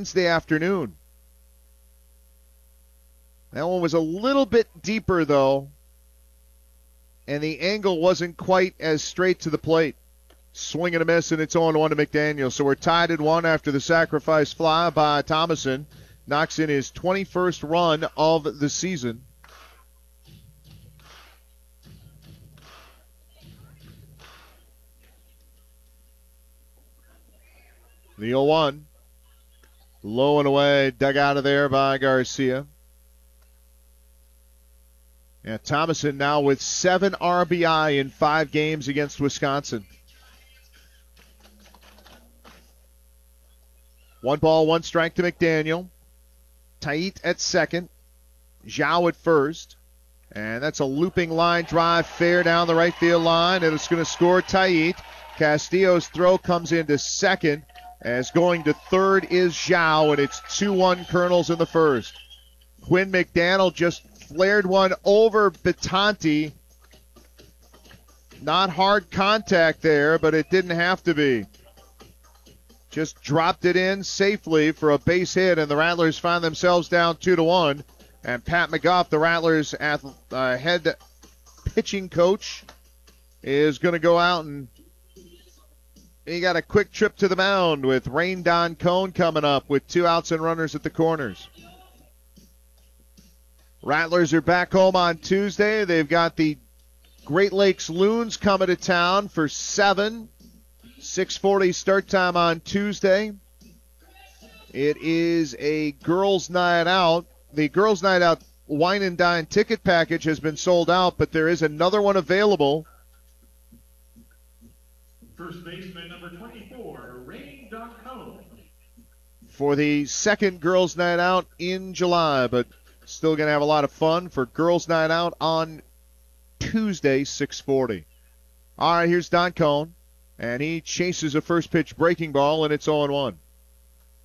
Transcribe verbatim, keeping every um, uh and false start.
Wednesday afternoon. That one was a little bit deeper, though, and the angle wasn't quite as straight to the plate. Swing and a miss, and it's oh one to McDaniel. So we're tied at one after the sacrifice fly by Thomason. Knocks in his twenty-first run of the season. The oh one. Low and away, dug out of there by Garcia. Yeah, Thomason now with seven R B I in five games against Wisconsin. One ball, one strike to McDaniel. Tait at second. Zhao at first. And that's a looping line drive fair down the right field line. And it's going to score Tait. Castillo's throw comes into second. As going to third is Zhao, and it's two one Colonels in the first. Quinn McDaniel just flared one over Betanti. Not hard contact there, but it didn't have to be. Just dropped it in safely for a base hit, and the Rattlers find themselves down two to one. And Pat McGough, the Rattlers' uh, head pitching coach, is going to go out and he got a quick trip to the mound with Rain Don Cone coming up with two outs and runners at the corners. Rattlers are back home on Tuesday. They've got the Great Lakes Loons coming to town for seven. six forty start time on Tuesday. It is a girls' night out. The girls' night out wine and dine ticket package has been sold out, but there is another one available. First baseman number twenty-four, Rain Don Cone. For the second girls' night out in July, but still going to have a lot of fun for girls' night out on Tuesday, six forty. All right, here's Don Cone, and he chases a first pitch breaking ball, and it's oh one.